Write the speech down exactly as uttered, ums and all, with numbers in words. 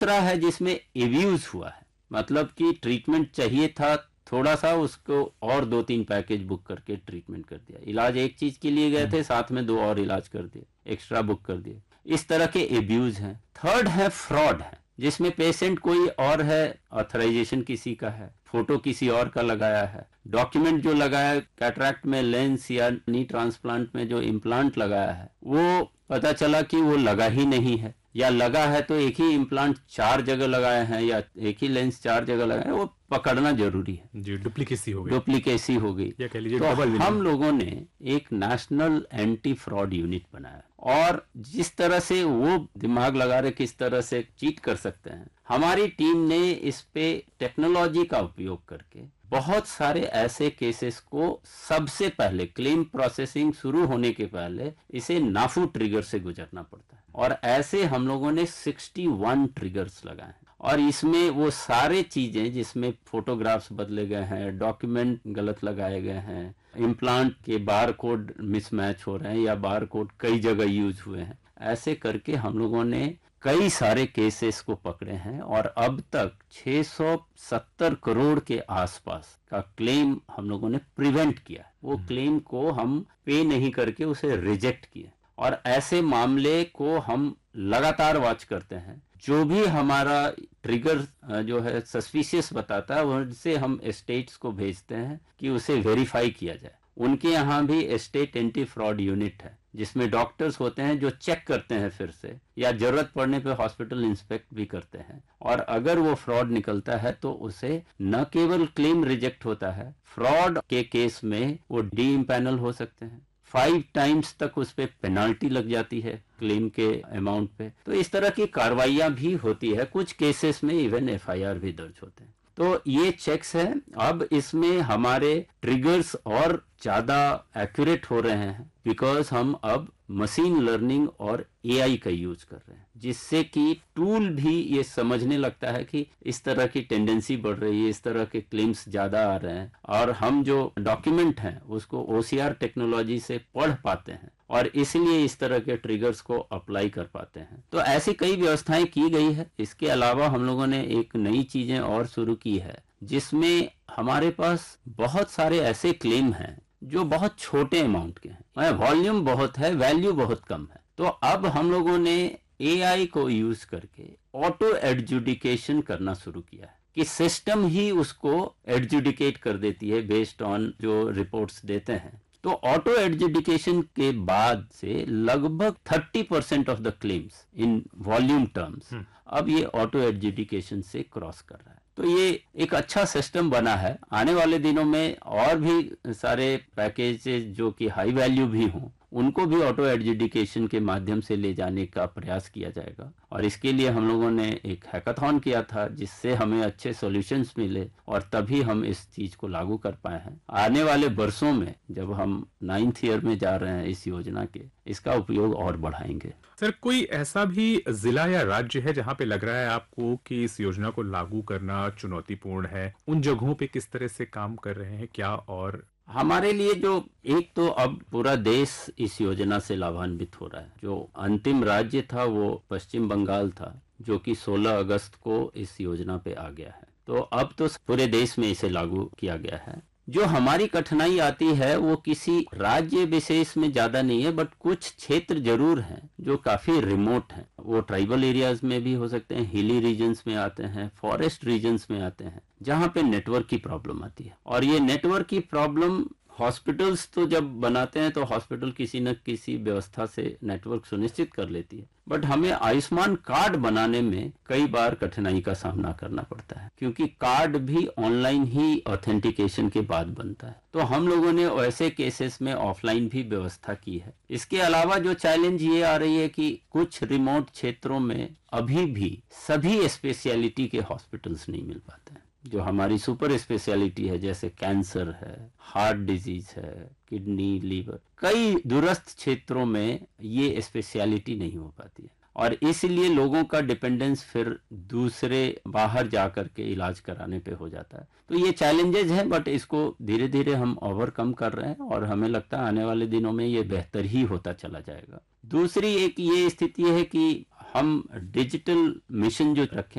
दूसरा है जिसमें एब्यूज हुआ है, मतलब कि ट्रीटमेंट चाहिए था थोड़ा सा, उसको और दो तीन पैकेज बुक करके ट्रीटमेंट कर दिया। इलाज एक चीज के लिए गए थे, साथ में दो और इलाज कर दिए, एक्स्ट्रा बुक कर दिए। इस तरह के एब्यूज हैं। थर्ड है फ्रॉड है, जिसमें पेशेंट कोई और है, ऑथराइजेशन किसी का है, फोटो किसी और का लगाया है, डॉक्यूमेंट जो लगाया कैटरैक्ट में लेंस या नी ट्रांसप्लांट में जो इम्प्लांट लगाया है वो पता चला कि वो लगा ही नहीं है, या लगा है तो एक ही इम्प्लांट चार जगह लगाए हैं या एक ही लेंस चार जगह लगाए हैं, वो पकड़ना जरूरी है जी। डुप्लीकेसी हो गई डुप्लीकेसी हो गई या कह लीजिए तो हम लोगों ने एक नेशनल एंटी फ्रॉड यूनिट बनाया, और जिस तरह से वो दिमाग लगा रहे किस तरह से चीट कर सकते हैं, हमारी टीम ने इस पे टेक्नोलॉजी का उपयोग करके बहुत सारे ऐसे केसेस को सबसे पहले क्लेम प्रोसेसिंग शुरू होने के पहले इसे नाफू ट्रिगर से गुजरना पड़ता है, और ऐसे हम लोगों ने इकसठ ट्रिगर्स लगाए हैं। और इसमें वो सारे चीजें जिसमें फोटोग्राफ्स बदले गए हैं, डॉक्यूमेंट गलत लगाए गए हैं, इम्प्लांट के बार कोड मिसमैच हो रहे हैं या बार कोड कई जगह यूज हुए हैं, ऐसे करके हम लोगों ने कई सारे केसेस को पकड़े हैं, और अब तक छह सौ सत्तर करोड़ के आसपास का क्लेम हम लोगों ने प्रिवेंट किया। वो क्लेम को हम पे नहीं करके उसे रिजेक्ट किया, और ऐसे मामले को हम लगातार वॉच करते हैं। जो भी हमारा ट्रिगर जो है सस्पिशियस बताता है, उनसे हम स्टेट्स को भेजते हैं कि उसे वेरीफाई किया जाए। उनके यहाँ भी स्टेट एंटी फ्रॉड यूनिट है, जिसमें डॉक्टर्स होते हैं जो चेक करते हैं फिर से, या जरूरत पड़ने पे हॉस्पिटल इंस्पेक्ट भी करते हैं, और अगर वो फ्रॉड निकलता है तो उसे न केवल क्लेम रिजेक्ट होता है, फ्रॉड के केस में वो डी इम्पैनल हो सकते हैं, फाइव टाइम्स तक उस पे पेनाल्टी लग जाती है क्लेम के अमाउंट पे। तो इस तरह की कार्रवाइयां भी होती है, कुछ केसेस में इवन एफ आई आर भी दर्ज होते हैं। तो ये चेक्स है। अब इसमें हमारे ट्रिगर्स और ज्यादा एक्यूरेट हो रहे हैं, बिकॉज हम अब मशीन लर्निंग और ए आई का यूज कर रहे हैं, जिससे कि टूल भी ये समझने लगता है कि इस तरह की टेंडेंसी बढ़ रही है, इस तरह के क्लेम्स ज्यादा आ रहे हैं, और हम जो डॉक्यूमेंट हैं उसको ओ सी आर टेक्नोलॉजी से पढ़ पाते हैं, और इसलिए इस तरह के ट्रिगर्स को अप्लाई कर पाते हैं। तो ऐसी कई व्यवस्थाएं की गई है। इसके अलावा हम लोगों ने एक नई चीजें और शुरू की है, जिसमें हमारे पास बहुत सारे ऐसे क्लेम हैं जो बहुत छोटे अमाउंट के हैं, वॉल्यूम बहुत है, वैल्यू बहुत कम है। तो अब हम लोगों ने ए आई को यूज करके ऑटो एडजुडिकेशन करना शुरू किया है, कि सिस्टम ही उसको एडजुडिकेट कर देती है बेस्ड ऑन जो रिपोर्ट्स देते हैं। तो ऑटो एडजुडिकेशन के बाद से लगभग तीस percent of the claims in volume terms अब ये ऑटो एडजुडिकेशन से क्रॉस कर रहा है। तो ये एक अच्छा सिस्टम बना है। आने वाले दिनों में और भी सारे पैकेजेस जो कि हाई वैल्यू भी हों, उनको भी ऑटो एडजुडिकेशन के माध्यम से ले जाने का प्रयास किया जाएगा। और इसके लिए हम लोगों ने एक हैकाथॉन किया था, जिससे हमें अच्छे सॉल्यूशंस मिले, और तभी हम इस चीज को लागू कर पाए हैं। आने वाले वर्षों में जब हम नाइन्थ ईयर में जा रहे हैं इस योजना के, इसका उपयोग और बढ़ाएंगे। सर, कोई ऐसा भी जिला या राज्य है जहां पे लग रहा है आपको कि इस योजना को लागू करना चुनौतीपूर्ण है? उन जगहों पे किस तरह से काम कर रहे हैं क्या? और हमारे लिए जो एक तो अब पूरा देश इस योजना से लाभान्वित हो रहा है। जो अंतिम राज्य था वो पश्चिम बंगाल था, जो कि सोलह अगस्त को इस योजना पे आ गया है। तो अब तो पूरे देश में इसे लागू किया गया है। जो हमारी कठिनाई आती है वो किसी राज्य विशेष में ज्यादा नहीं है, बट कुछ क्षेत्र जरूर हैं जो काफी रिमोट हैं। वो ट्राइबल एरियाज में भी हो सकते हैं, हिली रीजन्स में आते हैं, फॉरेस्ट रीजन्स में आते हैं, जहां पे नेटवर्क की प्रॉब्लम आती है। और ये नेटवर्क की प्रॉब्लम हॉस्पिटल्स तो जब बनाते हैं तो हॉस्पिटल किसी न किसी व्यवस्था से नेटवर्क सुनिश्चित कर लेती है, बट हमें आयुष्मान कार्ड बनाने में कई बार कठिनाई का सामना करना पड़ता है, क्योंकि कार्ड भी ऑनलाइन ही ऑथेंटिकेशन के बाद बनता है। तो हम लोगों ने ऐसे केसेस में ऑफलाइन भी व्यवस्था की है। इसके अलावा जो चैलेंज ये आ रही है कि कुछ रिमोट क्षेत्रों में अभी भी सभी स्पेशलिटी के हॉस्पिटल्स नहीं मिल पाते हैं। जो हमारी सुपर स्पेशलिटी है, जैसे कैंसर है, हार्ट डिजीज है, किडनी, लीवर, कई दूरस्थ क्षेत्रों में ये स्पेशलिटी नहीं हो पाती है, और इसलिए लोगों का डिपेंडेंस फिर दूसरे बाहर जाकर के इलाज कराने पे हो जाता है। तो ये चैलेंजेस हैं, बट इसको धीरे धीरे हम ओवरकम कर रहे हैं, और हमें लगता है आने वाले दिनों में ये बेहतर ही होता चला जाएगा। दूसरी एक ये स्थिति है कि हम डिजिटल मिशन जो रखें